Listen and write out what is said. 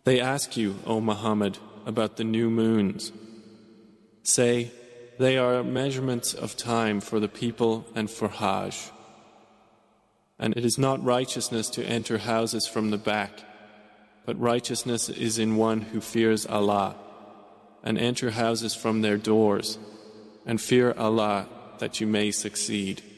They ask you, O Muhammad, about the new moons. Say, they are measurements of time for the people and for Hajj. And it is not righteousness to enter houses from the back, but righteousness is in one who fears Allah, and enter houses from their doors, and fear Allah that you may succeed.